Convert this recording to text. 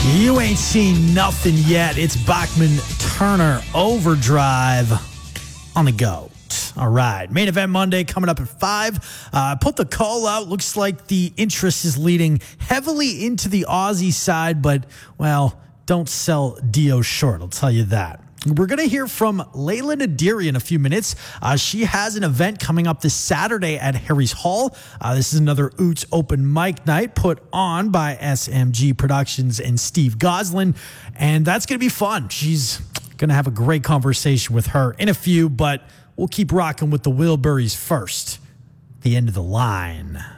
You ain't seen nothing yet. It's Bachman Turner Overdrive on the go. All right. Main Event Monday coming up at 5. Put the call out. Looks like the interest is leading heavily into the Aussie side, but, well, don't sell Dio short. I'll tell you that. We're going to hear from Layla Nadiri in a few minutes. She has an event coming up this Saturday at Harry's Hall. This is another Oots open mic night put on by SMG Productions and Steve Goslin, and that's going to be fun. She's going to have a great conversation with her in a few, but we'll keep rocking with the Wilburys first. The end of the line.